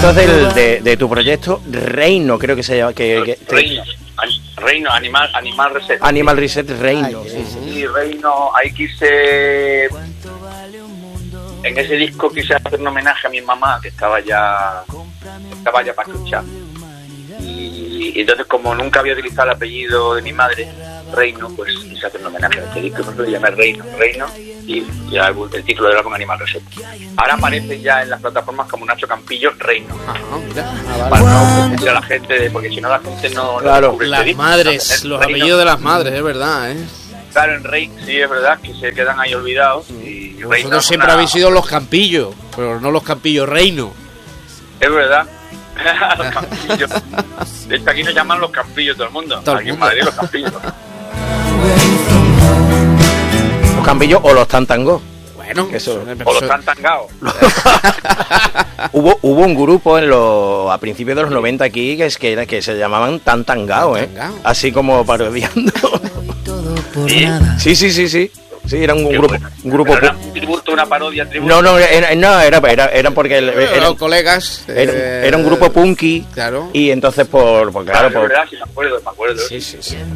entonces de tu proyecto Reino, creo que se llama. Reino, Animal Reset. Animal Reset Reino. Sí, Reino, ahí quise... En ese disco quise hacer un homenaje a mi mamá, que estaba ya para escuchar. Y entonces, como nunca había utilizado el apellido de mi madre, Reino, pues quise hacer un homenaje a este disco, por eso lo llamé Reino, y ya el título del álbum Animal Reset. Ahora aparece ya en las plataformas como Nacho Campillo, Reino. Para no confundir a la gente, porque si no la gente no... Claro, no las madres, los apellidos de las madres, es verdad, ¿eh? Claro, en Reino, sí, es verdad, que se quedan ahí olvidados. Y vosotros siempre habéis sido los Campillos, pero no los Campillos Reino. Es verdad. Los Campillos. De hecho, aquí nos llaman los Campillos todo el mundo. Aquí en Madrid los Campillos. Los Campillos o los Tantangó. Bueno, eso. O los Tantangaos. Hubo un grupo a principios de los 90 aquí que se llamaban Tantangao, así como parodiando. ¿Sí? Sí, era un grupo. ¿Era un tributo, una parodia, tributo? No, era porque eran colegas. Era un grupo punky. Claro. Y entonces claro, es verdad, sí, me acuerdo. Sí.